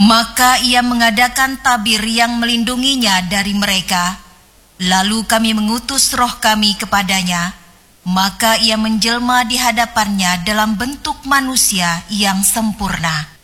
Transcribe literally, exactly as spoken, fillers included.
Maka ia mengadakan tabir yang melindunginya dari mereka. Lalu kami mengutus roh kami kepadanya, maka ia menjelma di hadapannya dalam bentuk manusia yang sempurna.